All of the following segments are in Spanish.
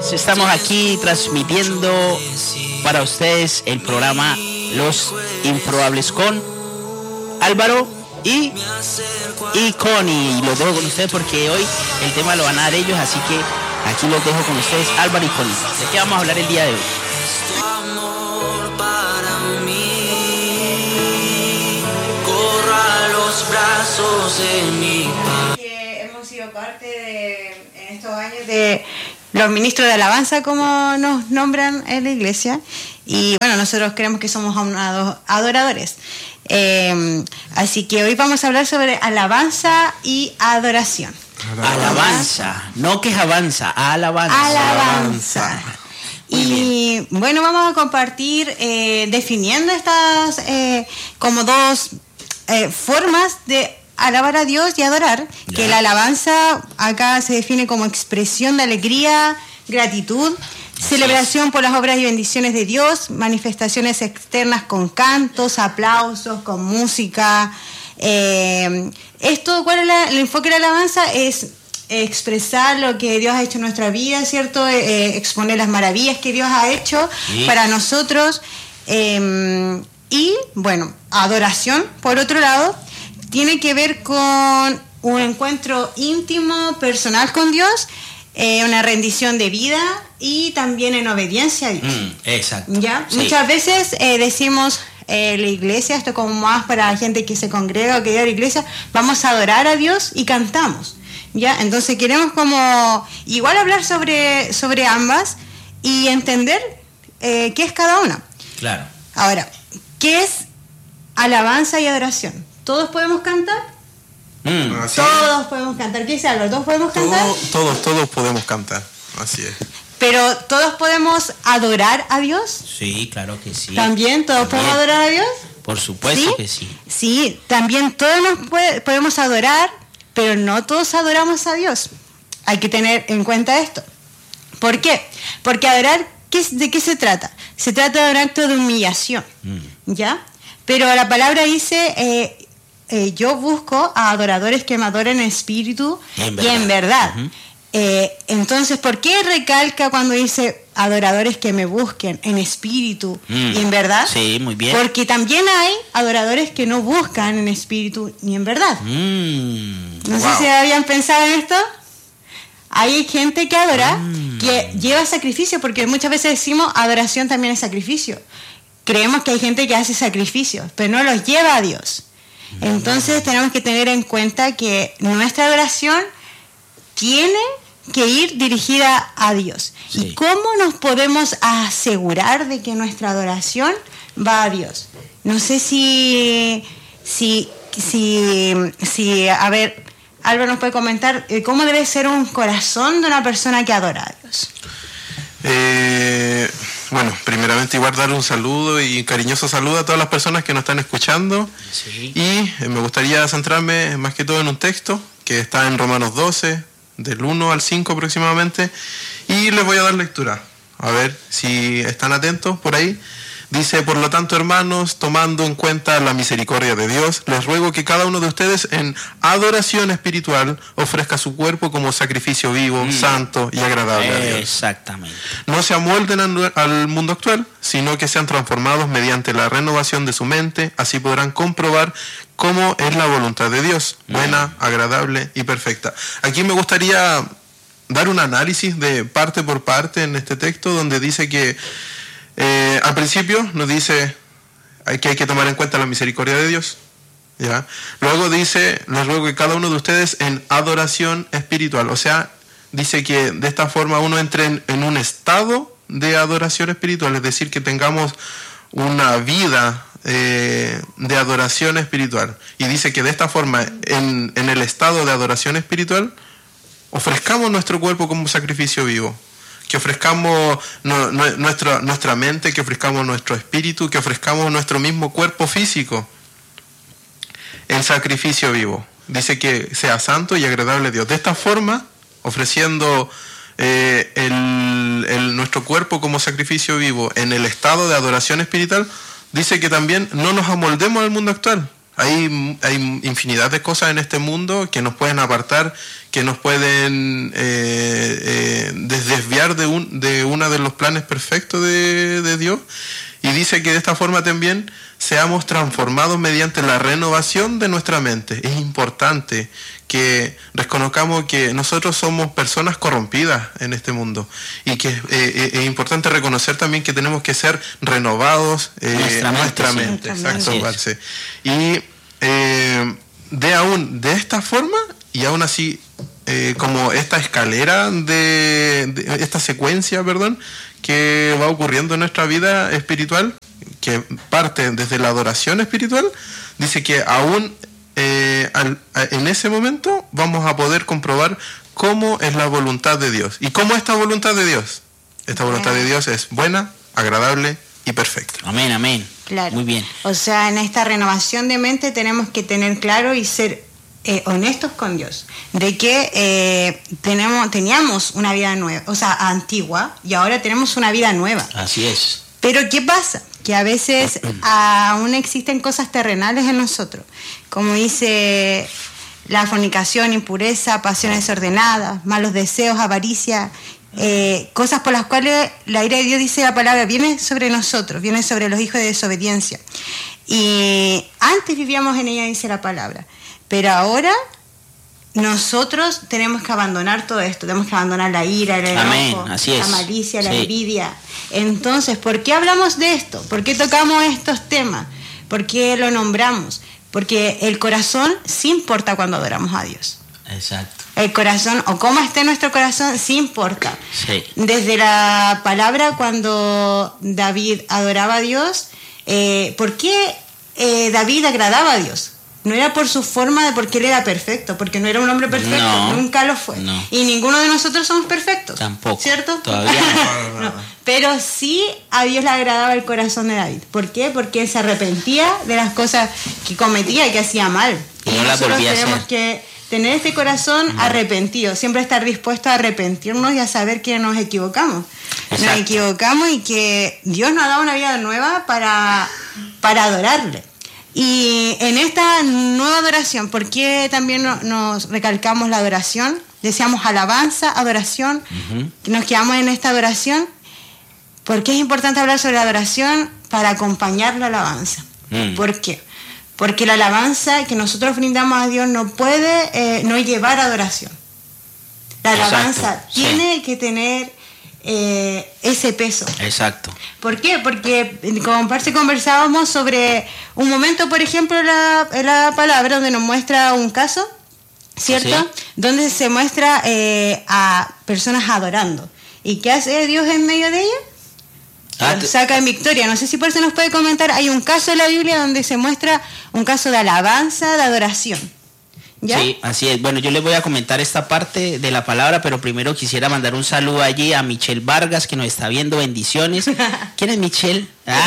Estamos aquí transmitiendo para ustedes el programa Los Improbables con Álvaro y Connie. Y los dejo con ustedes porque hoy el tema lo van a dar ellos, así que aquí los dejo con ustedes, Álvaro y Connie. ¿De qué vamos a hablar el día de hoy? Que hemos sido parte en estos años de los ministros de alabanza, como nos nombran en la iglesia, y bueno, nosotros creemos que somos adoradores. Así que hoy vamos a hablar sobre alabanza y adoración. Alabanza, no que es avanza, alabanza. Alabanza. Y bueno, vamos a compartir definiendo estas como dos formas de alabar a Dios y adorar, ya. Que la alabanza acá se define como expresión de alegría, gratitud, celebración por las obras y bendiciones de Dios, manifestaciones externas con cantos, aplausos, con música. ¿Cuál es el enfoque de la alabanza? Es expresar lo que Dios ha hecho en nuestra vida, ¿cierto? Exponer las maravillas que Dios ha hecho para nosotros. Y bueno, adoración, por otro lado, tiene que ver con un encuentro íntimo, personal con Dios, una rendición de vida y también en obediencia a Dios. Exacto. ¿Ya? Sí. Muchas veces decimos, la iglesia, esto como más para gente que se congrega o que va a la iglesia, vamos a adorar a Dios y cantamos. ¿Ya? Entonces queremos como igual hablar sobre ambas y entender qué es cada una. Claro. Ahora, ¿qué es alabanza y adoración? ¿Todos podemos cantar? Todos podemos cantar. ¿Qué dice Álvaro? ¿Todos podemos cantar? Todos podemos cantar, así es. Pero ¿todos podemos adorar a Dios? Sí, claro que sí. ¿También todos podemos adorar a Dios? Por supuesto, ¿sí? Que sí. Sí, también todos podemos adorar, pero no todos adoramos a Dios. Hay que tener en cuenta esto. ¿Por qué? Porque adorar, ¿de qué se trata? Se trata de un acto de humillación, ¿ya? Pero la palabra dice, yo busco a adoradores que me adoren en espíritu y en verdad. Entonces, ¿por qué recalca cuando dice adoradores que me busquen en espíritu y en verdad? Sí, muy bien. Porque también hay adoradores que no buscan en espíritu ni en verdad. No sé si habían pensado en esto. Hay gente que adora, que lleva sacrificio, porque muchas veces decimos adoración también es sacrificio. Creemos que hay gente que hace sacrificios, pero no los lleva a Dios. Entonces tenemos que tener en cuenta que nuestra adoración tiene que ir dirigida a Dios. Sí. ¿Y cómo nos podemos asegurar de que nuestra adoración va a Dios? No sé si a ver, Álvaro nos puede comentar cómo debe ser un corazón de una persona que adora a Dios. Bueno, primeramente igual dar un saludo y un cariñoso saludo a todas las personas que nos están escuchando. Sí. Y me gustaría centrarme más que todo en un texto que está en Romanos 12, del 1 al 5 aproximadamente, y les voy a dar lectura, a ver si están atentos por ahí. Dice: por lo tanto, hermanos, tomando en cuenta la misericordia de Dios, les ruego que cada uno de ustedes en adoración espiritual ofrezca su cuerpo como sacrificio vivo, santo y agradable a Dios. Exactamente. No se amolden al mundo actual, sino que sean transformados mediante la renovación de su mente, así podrán comprobar cómo es la voluntad de Dios, buena, agradable y perfecta. Aquí me gustaría dar un análisis de parte por parte en este texto, donde dice que al principio nos dice que hay que tomar en cuenta la misericordia de Dios, ¿ya? Luego dice: les ruego que cada uno de ustedes en adoración espiritual, o sea, dice que de esta forma uno entre en un estado de adoración espiritual, es decir, que tengamos una vida de adoración espiritual, y dice que de esta forma en el estado de adoración espiritual ofrezcamos nuestro cuerpo como sacrificio vivo, que ofrezcamos nuestra mente, que ofrezcamos nuestro espíritu, que ofrezcamos nuestro mismo cuerpo físico en sacrificio vivo. Dice que sea santo y agradable a Dios. De esta forma, ofreciendo nuestro cuerpo como sacrificio vivo en el estado de adoración espiritual, dice que también no nos amoldemos al mundo actual. Hay infinidad de cosas en este mundo que nos pueden apartar, que nos pueden desviar desviar de uno de los planes perfectos de Dios. Y dice que de esta forma también seamos transformados mediante la renovación de nuestra mente. Es importante que reconozcamos que nosotros somos personas corrompidas en este mundo y que es importante reconocer también que tenemos que ser renovados nuestra mente. Exacto, Marce. Y de esta forma, y aún así como esta escalera de esta secuencia, que va ocurriendo en nuestra vida espiritual, que parte desde la adoración espiritual, dice que aún en ese momento vamos a poder comprobar cómo es la voluntad de Dios. ¿Y cómo es esta voluntad de Dios? Esta voluntad de Dios es buena, agradable y perfecta. Amén, amén. Claro. Muy bien. O sea, en esta renovación de mente tenemos que tener claro y ser honestos con Dios, de que teníamos una vida nueva, o sea, antigua, y ahora tenemos una vida nueva. Así es. Pero ¿qué pasa? Que a veces aún existen cosas terrenales en nosotros, como dice la fornicación, impureza, pasiones desordenadas, malos deseos, avaricia, cosas por las cuales la ira de Dios, dice la palabra, viene sobre nosotros, viene sobre los hijos de desobediencia. Y antes vivíamos en ella, dice la palabra. Pero ahora nosotros tenemos que abandonar todo esto, tenemos que abandonar la ira, el enojo, la malicia, la envidia. Entonces, ¿por qué hablamos de esto? ¿Por qué tocamos estos temas? ¿Por qué lo nombramos? Porque el corazón sí importa cuando adoramos a Dios. Exacto. El corazón, o cómo esté nuestro corazón, sí importa. Sí. Desde la palabra, cuando David adoraba a Dios, ¿por qué David agradaba a Dios? No era por su forma, porque él era perfecto, porque no era un hombre perfecto, nunca lo fue. No. Y ninguno de nosotros somos perfectos. Tampoco. ¿Cierto? Todavía no. No. Pero sí a Dios le agradaba el corazón de David. ¿Por qué? Porque él se arrepentía de las cosas que cometía y que hacía mal. Y no nosotros las tenemos que tener este corazón arrepentido, siempre estar dispuesto a arrepentirnos y a saber que nos equivocamos. Exacto. Nos equivocamos y que Dios nos ha dado una vida nueva para adorarle. Y en esta nueva adoración, ¿por qué también nos recalcamos la adoración? Deseamos alabanza, adoración, nos quedamos en esta adoración. ¿Por qué es importante hablar sobre la adoración? Para acompañar la alabanza. ¿Por qué? Porque la alabanza que nosotros brindamos a Dios no puede no llevar adoración. La alabanza tiene que tener ese peso. Exacto. ¿Por qué? Porque como parte conversábamos sobre un momento, por ejemplo, en la palabra donde nos muestra un caso, ¿cierto? Sí. Donde se muestra a personas adorando. ¿Y qué hace Dios en medio de ella? Los saca en victoria. No sé si por eso nos puede comentar. Hay un caso en la Biblia donde se muestra un caso de alabanza, de adoración. ¿Ya? Sí, así es. Bueno, yo les voy a comentar esta parte de la palabra, pero primero quisiera mandar un saludo allí a Michelle Vargas, que nos está viendo. Bendiciones. ¿Quién es Michelle?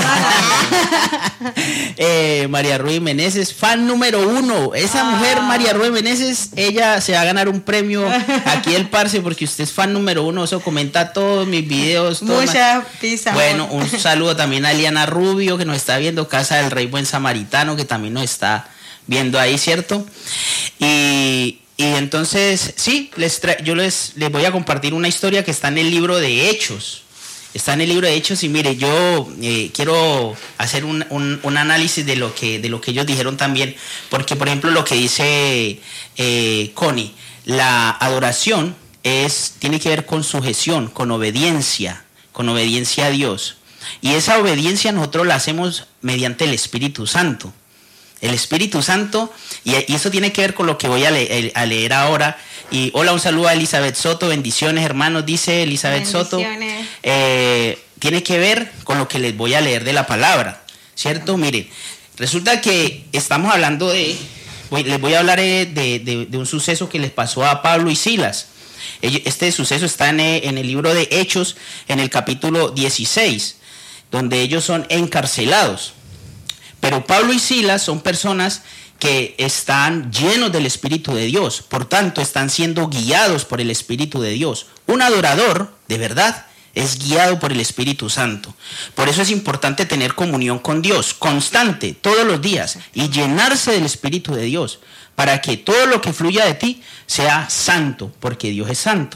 María Ruiz Meneses, fan número 1. Esa mujer, María Ruiz Meneses, ella se va a ganar un premio aquí el parce, porque usted es fan número 1. Eso comenta todos mis videos. Mucha pizza. Bueno, un saludo también a Eliana Rubio, que nos está viendo. Casa del Rey Buen Samaritano, que también nos está viendo ahí, ¿cierto? Y entonces, sí, yo les voy a compartir una historia que está en el libro de Hechos. Está en el libro de Hechos y mire, yo quiero hacer un análisis de lo que ellos dijeron también, porque por ejemplo lo que dice Connie, la adoración tiene que ver con sujeción, con obediencia a Dios. Y esa obediencia nosotros la hacemos mediante el Espíritu Santo. El Espíritu Santo, y eso tiene que ver con lo que voy a leer ahora. Y hola, un saludo a Elizabeth Soto, bendiciones hermanos, dice Elizabeth Soto. Tiene que ver con lo que les voy a leer de la palabra, ¿cierto? Miren, resulta que estamos hablando les voy a hablar de un suceso que les pasó a Pablo y Silas. Este suceso está en el libro de Hechos, en el capítulo 16, donde ellos son encarcelados. Pero Pablo y Silas son personas que están llenos del Espíritu de Dios, por tanto están siendo guiados por el Espíritu de Dios. Un adorador, de verdad, es guiado por el Espíritu Santo. Por eso es importante tener comunión con Dios, constante, todos los días, y llenarse del Espíritu de Dios, para que todo lo que fluya de ti sea santo, porque Dios es santo.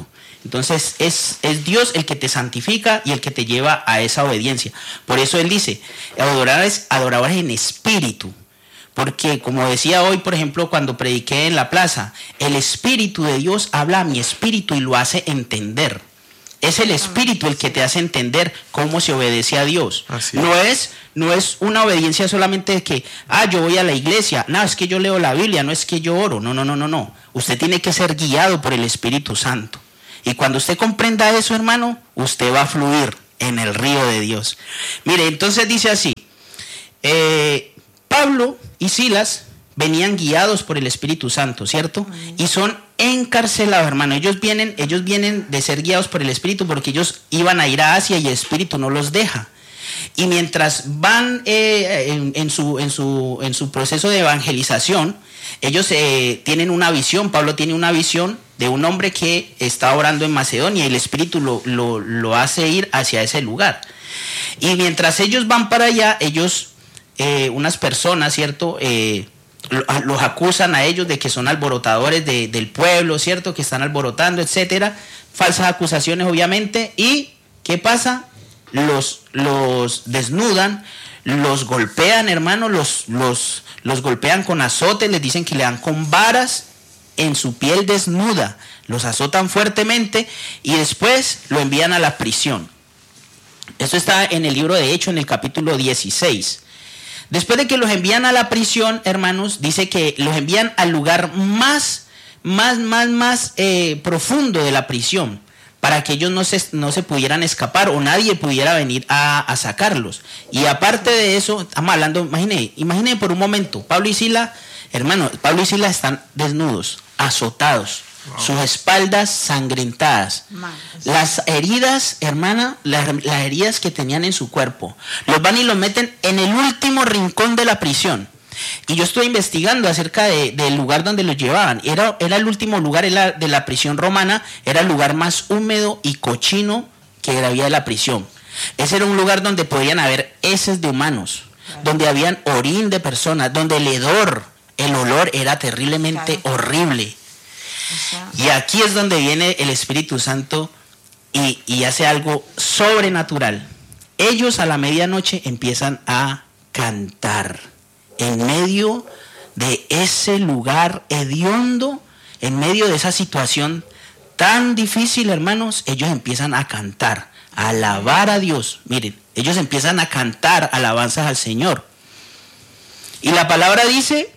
Entonces es Dios el que te santifica y el que te lleva a esa obediencia. Por eso Él dice, adoradores en espíritu. Porque como decía hoy, por ejemplo, cuando prediqué en la plaza, el Espíritu de Dios habla a mi espíritu y lo hace entender. Es el Espíritu el que te hace entender cómo se obedece a Dios. No es una obediencia solamente de que, yo voy a la iglesia, no, es que yo leo la Biblia, no es que yo oro. No. Usted tiene que ser guiado por el Espíritu Santo. Y cuando usted comprenda eso, hermano, usted va a fluir en el río de Dios. Mire, entonces dice así, Pablo y Silas venían guiados por el Espíritu Santo, ¿cierto? Y son encarcelados, hermano. Ellos vienen de ser guiados por el Espíritu porque ellos iban a ir a Asia y el Espíritu no los deja. Y mientras van en su proceso de evangelización, ellos tienen una visión. Pablo tiene una visión de un hombre que está orando en Macedonia y el Espíritu lo hace ir hacia ese lugar. Y mientras ellos van para allá, unas personas, ¿cierto?, los acusan a ellos de que son alborotadores del pueblo, ¿cierto?, que están alborotando, etcétera. Falsas acusaciones, obviamente. ¿Y qué pasa? Los desnudan, los golpean, hermano, los golpean con azotes, les dicen que le dan con varas en su piel desnuda, los azotan fuertemente y después lo envían a la prisión. Esto está en el libro de Hechos, en el capítulo 16. Después de que los envían a la prisión, hermanos, dice que los envían al lugar más profundo de la prisión, para que ellos no se pudieran escapar o nadie pudiera venir a sacarlos. Y aparte de eso, estamos hablando, imagine por un momento, Pablo y Silas están desnudos, azotados, sus espaldas sangrentadas, las heridas, hermana, las heridas que tenían en su cuerpo, los van y los meten en el último rincón de la prisión. Y yo estoy investigando acerca del lugar donde los llevaban. Era el último lugar de la prisión romana, era el lugar más húmedo y cochino que había de la prisión. Ese era un lugar donde podían haber heces de humanos, donde habían orín de personas, donde el olor era terriblemente horrible. Y aquí es donde viene el Espíritu Santo y hace algo sobrenatural. Ellos a la medianoche empiezan a cantar en medio de ese lugar hediondo, en medio de esa situación tan difícil, hermanos. Ellos empiezan a cantar, a alabar a Dios. Miren, ellos empiezan a cantar alabanzas al Señor. Y la palabra dice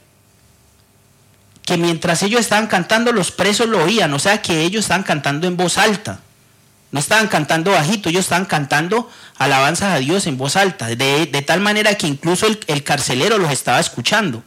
que mientras ellos estaban cantando, los presos lo oían. O sea que ellos estaban cantando en voz alta. No estaban cantando bajito, ellos estaban cantando alabanzas a Dios en voz alta. De tal manera que incluso el carcelero los estaba escuchando.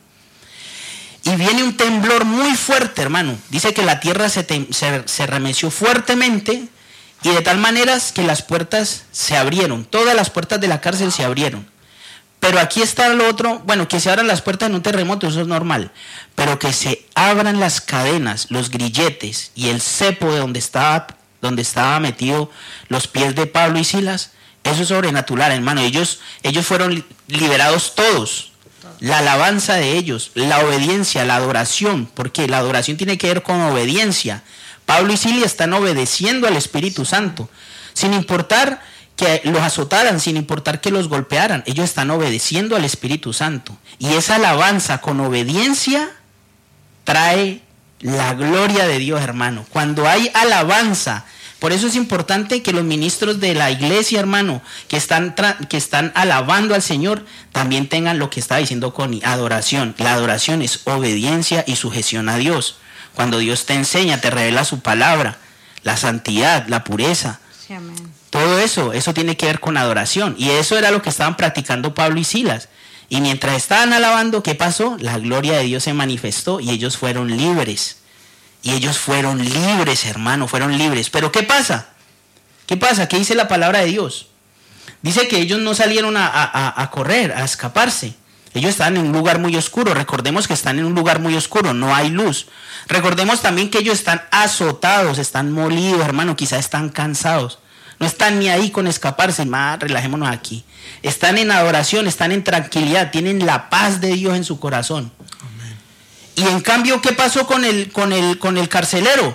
Y viene un temblor muy fuerte, hermano. Dice que la tierra se remeció fuertemente y de tal manera que las puertas se abrieron. Todas las puertas de la cárcel se abrieron. Pero aquí está lo otro, bueno, que se abran las puertas en un terremoto, eso es normal. Pero que se abran las cadenas, los grilletes y el cepo de donde estaba metido los pies de Pablo y Silas, eso es sobrenatural, hermano. Ellos fueron liberados todos. La alabanza de ellos, la obediencia, la adoración, porque la adoración tiene que ver con obediencia. Pablo y Silas están obedeciendo al Espíritu Santo, sin importar que los azotaran, sin importar que los golpearan. Ellos están obedeciendo al Espíritu Santo. Y esa alabanza con obediencia trae la gloria de Dios, hermano. Cuando hay alabanza, por eso es importante que los ministros de la iglesia, hermano, que están alabando al Señor, también tengan lo que está diciendo Connie, adoración. La adoración es obediencia y sujeción a Dios. Cuando Dios te enseña, te revela su palabra, la santidad, la pureza. Sí, amén. Todo eso tiene que ver con adoración. Y eso era lo que estaban practicando Pablo y Silas. Y mientras estaban alabando, ¿qué pasó? La gloria de Dios se manifestó y ellos fueron libres. Y ellos fueron libres, hermano, fueron libres. Pero ¿qué pasa? ¿Qué pasa? ¿Qué dice la palabra de Dios? Dice que ellos no salieron a correr, a escaparse. Ellos estaban en un lugar muy oscuro. Recordemos que están en un lugar muy oscuro, no hay luz. Recordemos también que ellos están azotados, están molidos, hermano, quizás están cansados. No están ni ahí con escaparse, más relajémonos aquí. Están en adoración, están en tranquilidad, tienen la paz de Dios en su corazón. Amén. Y en cambio, ¿qué pasó con el carcelero?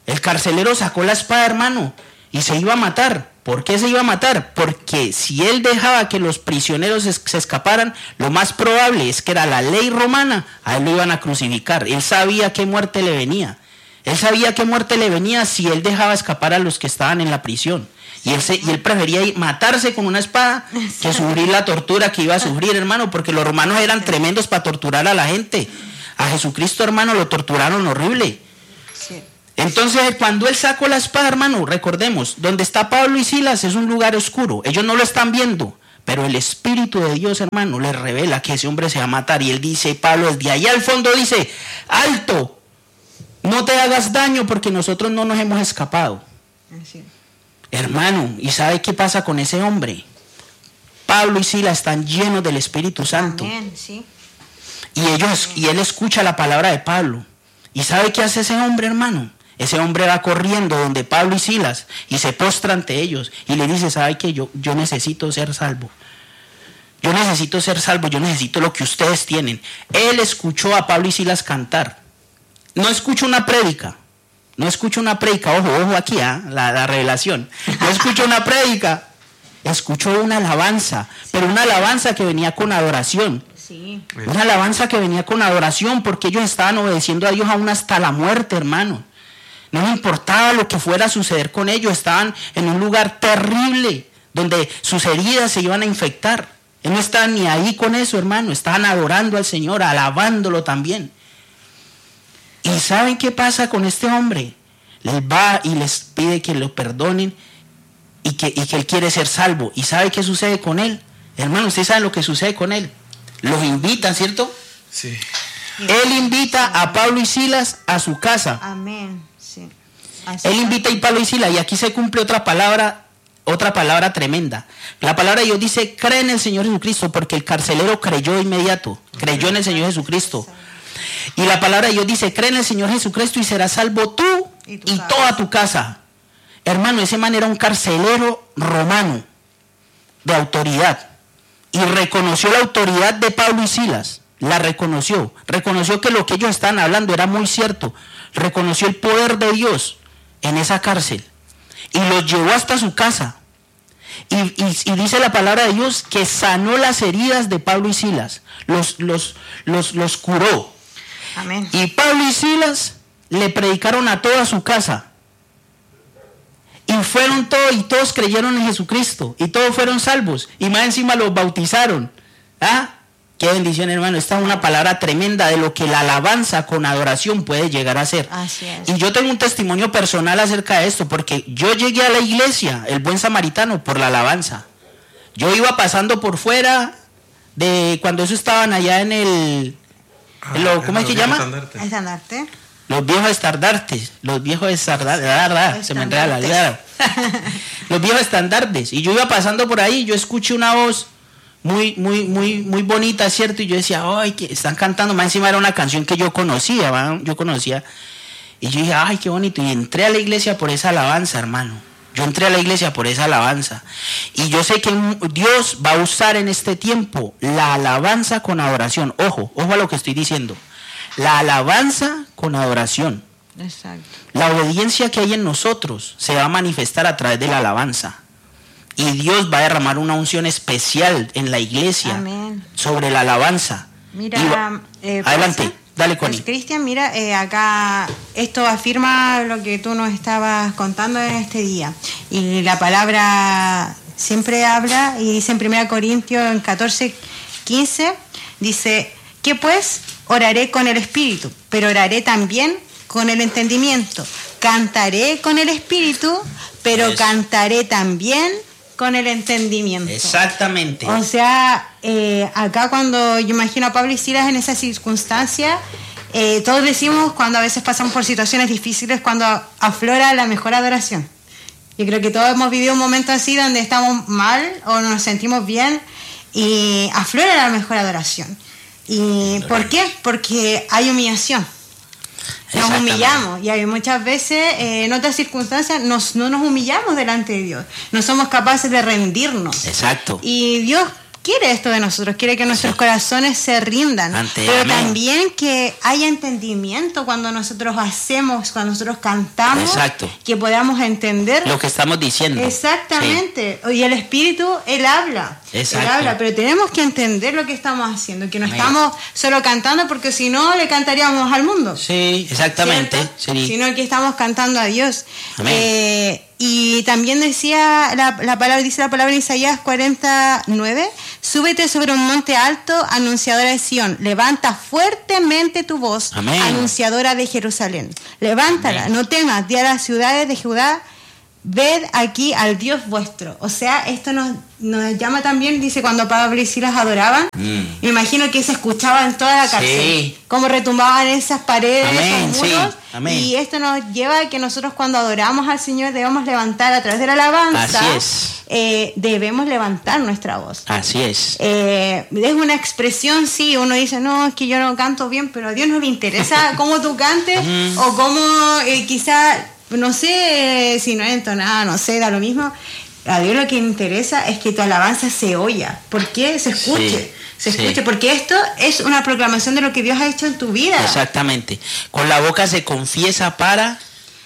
El carcelero sacó la espada, hermano, y se iba a matar. ¿Por qué se iba a matar? Porque si él dejaba que los prisioneros se escaparan, lo más probable es que era la ley romana, a él lo iban a crucificar. Él sabía qué muerte le venía. Él sabía qué muerte le venía si él dejaba escapar a los que estaban en la prisión. Y él prefería matarse con una espada que sufrir la tortura que iba a sufrir, hermano, porque los romanos eran tremendos para torturar a la gente. A Jesucristo, hermano, lo torturaron horrible. Sí. Entonces, cuando él sacó la espada, hermano, recordemos, donde está Pablo y Silas es un lugar oscuro. Ellos no lo están viendo, pero el Espíritu de Dios, hermano, les revela que ese hombre se va a matar. Y él dice, Pablo desde allá al fondo dice, alto, no te hagas daño porque nosotros no nos hemos escapado. Así es. Hermano, ¿y sabe qué pasa con ese hombre? Pablo y Silas están llenos del Espíritu Santo. Amén, sí. Y él escucha la palabra de Pablo. ¿Y sabe qué hace ese hombre, hermano? Ese hombre va corriendo donde Pablo y Silas y se postra ante ellos y le dice, ¿sabe qué? Yo necesito ser salvo. Yo necesito ser salvo, yo necesito lo que ustedes tienen. Él escuchó a Pablo y Silas cantar. No escuchó una prédica. No escucho una prédica, ojo aquí, la revelación. No escucho una prédica, escuchó una alabanza, pero una alabanza que venía con adoración. Sí. Una alabanza que venía con adoración, porque ellos estaban obedeciendo a Dios aún hasta la muerte, hermano. No les importaba lo que fuera a suceder con ellos, estaban en un lugar terrible, donde sus heridas se iban a infectar. Él no estaba ni ahí con eso, hermano, estaban adorando al Señor, alabándolo también. ¿Y saben qué pasa con este hombre? Les va y les pide que lo perdonen y que él quiere ser salvo. ¿Y sabe qué sucede con él? Hermano, ¿ustedes saben lo que sucede con él? Los invitan, ¿cierto? Sí. Él invita a Pablo y Silas a su casa. Amén, sí. Así Él invita a Pablo y Silas y aquí se cumple otra palabra tremenda. La palabra de Dios dice, cree en el Señor Jesucristo, porque el carcelero creyó de inmediato. Creyó en el Señor Jesucristo. Y la palabra de Dios dice, cree en el Señor Jesucristo y serás salvo tú y toda tu casa. Hermano, ese man era un carcelero romano de autoridad. Y reconoció la autoridad de Pablo y Silas. La reconoció. Reconoció que lo que ellos estaban hablando era muy cierto. Reconoció el poder de Dios en esa cárcel. Y los llevó hasta su casa. Y dice la palabra de Dios que sanó las heridas de Pablo y Silas. Los curó. Amén. Y Pablo y Silas le predicaron a toda su casa. Y fueron todos, y todos creyeron en Jesucristo. Y todos fueron salvos. Y más encima los bautizaron. ¿Ah? Qué bendición, hermano. Esta es una palabra tremenda de lo que la alabanza con adoración puede llegar a ser. Así es. Y yo tengo un testimonio personal acerca de esto, porque yo llegué a la iglesia, el Buen Samaritano, por la alabanza. Yo iba pasando por fuera de cuando eso estaban allá en el... ¿Cómo es que llama? Estandarte. Los viejos estandartes. Se me enreda la vida. Los viejos estandartes. Y yo iba pasando por ahí, yo escuché una voz muy bonita, ¿cierto? Y yo decía, ay, que están cantando. Más encima era una canción que yo conocía, ¿va? Y yo dije, ay, qué bonito. Y entré a la iglesia por esa alabanza, hermano. Yo entré a la iglesia por esa alabanza. Y yo sé que Dios va a usar en este tiempo la alabanza con adoración. Ojo a lo que estoy diciendo. La alabanza con adoración. Exacto. La obediencia que hay en nosotros se va a manifestar a través de la alabanza. Y Dios va a derramar una unción especial en la iglesia. Amén. Sobre la alabanza. Mira, adelante, dale, Connie. Pues, Cristian, mira, acá esto afirma lo que tú nos estabas contando en este día. Y la palabra siempre habla, y dice en 1 Corintios 14:15, dice, que pues oraré con el espíritu, pero oraré también con el entendimiento. Cantaré con el espíritu, pero cantaré también con el entendimiento. Exactamente. O sea, acá cuando yo imagino a Pablo y Silas en esa circunstancia, todos decimos cuando a veces pasamos por situaciones difíciles, cuando aflora la mejor adoración. Yo creo que todos hemos vivido un momento así donde estamos mal o nos sentimos bien y aflora la mejor adoración. ¿Y por qué? Porque hay humillación. Nos humillamos y hay muchas veces en otras circunstancias no nos humillamos delante de Dios. No somos capaces de rendirnos. Exacto. Y Dios quiere esto de nosotros, quiere que nuestros corazones se rindan, pero amén. También que haya entendimiento cuando nosotros hacemos, cuando nosotros cantamos, exacto. Que podamos entender lo que estamos diciendo. Exactamente. Sí. Y el Espíritu, Él habla. Exacto. Él habla, pero tenemos que entender lo que estamos haciendo, que no amén. Estamos solo cantando porque si no le cantaríamos al mundo. Sí, exactamente. Sí. Sino que estamos cantando a Dios. Y también decía la palabra, dice la palabra en Isaías 49, súbete sobre un monte alto, anunciadora de Sión, levanta fuertemente tu voz, amén. Anunciadora de Jerusalén, levántala, amén. No temas, di a las ciudades de Judá, ved aquí al Dios vuestro. O sea, esto nos llama también, dice, cuando Pablo y Silas adoraban, me imagino que se escuchaba en toda la cárcel, sí. Cómo retumbaban esas paredes, amén, esos muros, sí. Amén. Y esto nos lleva a que nosotros cuando adoramos al Señor debemos levantar a través de la alabanza. Así es. Debemos levantar nuestra voz. Así es. Es una expresión, sí, uno dice, no, es que yo no canto bien, pero a Dios no le interesa cómo tú cantes o cómo quizá, no sé si no es entonada, no sé, da lo mismo. A Dios lo que le interesa es que tu alabanza se oya. ¿Por qué? Se escuche. Sí. Se escuche, sí. Porque esto es una proclamación de lo que Dios ha hecho en tu vida. Exactamente. Con la boca se confiesa para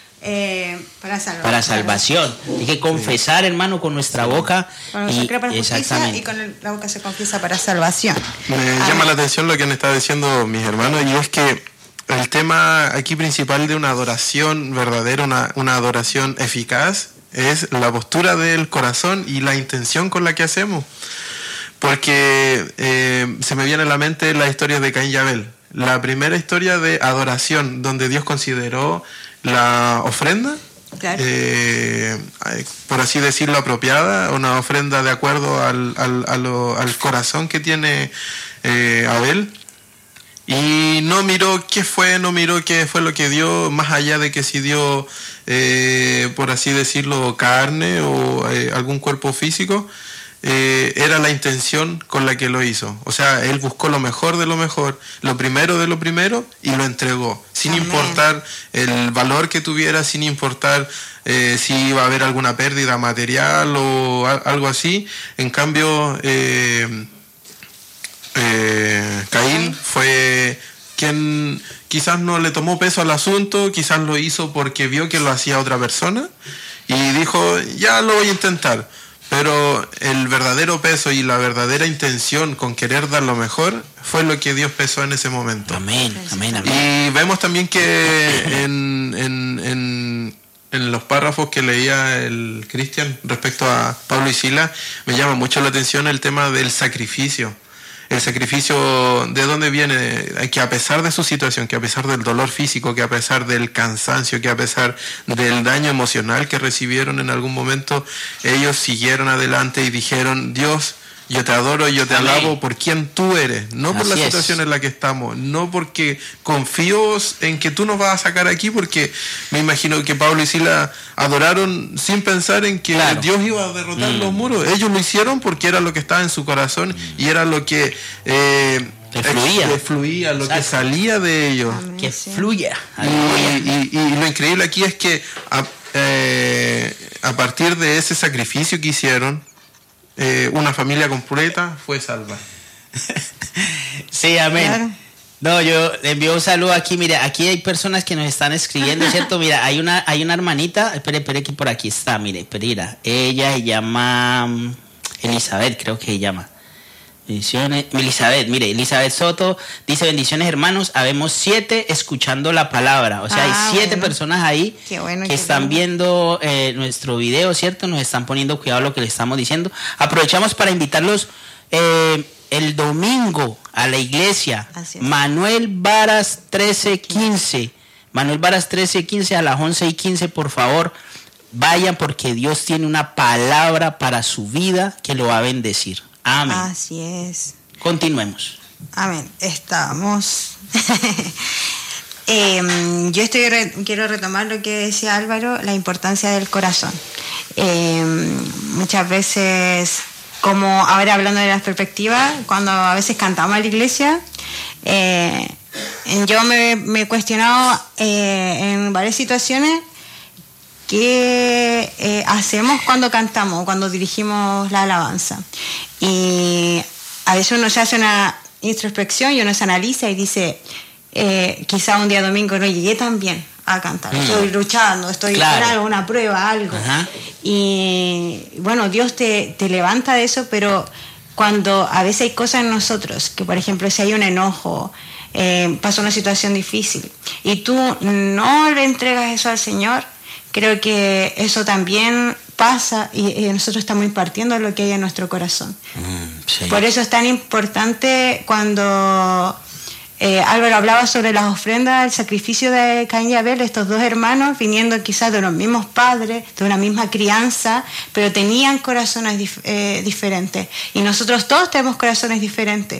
salvación. Hay que confesar, hermano, con nuestra boca. Para exactamente. Y con la boca se confiesa para salvación. Me llama la atención lo que han estado diciendo mis hermanos, y es que el tema aquí principal de una adoración verdadera, una adoración eficaz, es la postura del corazón y la intención con la que hacemos. Porque se me viene a la mente la historia de Caín y Abel. La primera historia de adoración, donde Dios consideró la ofrenda, claro. Por así decirlo, apropiada, una ofrenda de acuerdo al corazón que tiene Abel. Y no miró qué fue lo que dio, más allá de que si dio, por así decirlo, carne o algún cuerpo físico. Era la intención con la que lo hizo. O sea, él buscó lo mejor de lo mejor, lo primero de lo primero, y lo entregó, sin amén. Importar el valor que tuviera, sin importar si iba a haber alguna pérdida material o algo así. En cambio, Caín fue quien quizás no le tomó peso al asunto, quizás lo hizo porque vio que lo hacía otra persona y dijo, ya lo voy a intentar. Pero el verdadero peso y la verdadera intención con querer dar lo mejor fue lo que Dios pesó en ese momento. Amén, amén, amén. Y vemos también que en los párrafos que leía el Cristian respecto a Pablo y Silas, me llama mucho la atención el tema del sacrificio. El sacrificio, ¿de dónde viene? Que a pesar de su situación, que a pesar del dolor físico, que a pesar del cansancio, que a pesar del daño emocional que recibieron en algún momento, ellos siguieron adelante y dijeron, Dios, yo te adoro, yo te amén. Alabo por quien tú eres, no por así la situación en la que estamos, no porque confío en que tú nos vas a sacar aquí, porque me imagino que Pablo y Silas adoraron sin pensar en que claro. Dios iba a derrotar los muros. Ellos lo hicieron porque era lo que estaba en su corazón y era lo que fluía, lo que salía de ellos. Amén, que fluya. Y lo increíble aquí es que a partir de ese sacrificio que hicieron, una familia completa fue salva. Sí, amén. Claro. No, yo le envío un saludo aquí. Mira, aquí hay personas que nos están escribiendo, ¿cierto? Mira, hay una hermanita. Espere, que por aquí está. Mire, mira, ella se llama Elizabeth, creo que se llama. Bendiciones. Elizabeth Soto dice, bendiciones hermanos, habemos 7 escuchando la palabra. O sea, hay 7 personas ahí que están viendo nuestro video, ¿cierto? Nos están poniendo cuidado a lo que le estamos diciendo. Aprovechamos para invitarlos el domingo a la iglesia. Manuel Varas 13:15. Manuel Varas 13:15 a las 11:15, por favor. Vayan porque Dios tiene una palabra para su vida que lo va a bendecir. Amén. Así es. Continuemos. Amén. Estamos. Yo quiero retomar lo que decía Álvaro, la importancia del corazón. Muchas veces, como ahora hablando de las perspectivas, cuando a veces cantamos en la iglesia, yo me he cuestionado en varias situaciones qué hacemos cuando cantamos, cuando dirigimos la alabanza. Y a veces uno se hace una introspección y uno se analiza y dice, quizá un día domingo no llegué tan bien a cantar, estoy luchando, estoy con algo, una prueba, algo. Y bueno, Dios te levanta de eso, pero cuando a veces hay cosas en nosotros, que por ejemplo si hay un enojo, pasa una situación difícil y tú no le entregas eso al Señor, creo que eso también pasa y nosotros estamos impartiendo lo que hay en nuestro corazón. Sí. Por eso es tan importante cuando Álvaro hablaba sobre las ofrendas, el sacrificio de Caín y Abel, estos dos hermanos viniendo quizás de los mismos padres, de una misma crianza, pero tenían corazones diferentes. Y nosotros todos tenemos corazones diferentes.